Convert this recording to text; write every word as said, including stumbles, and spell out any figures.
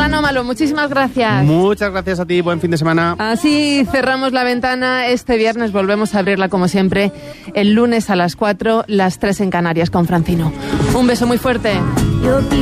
Anómalo, muchísimas gracias. Muchas gracias a ti, buen fin de semana. Así cerramos la ventana. Este viernes volvemos a abrirla como siempre. El lunes a las cuatro, las tres en Canarias con Francino. Un beso muy fuerte.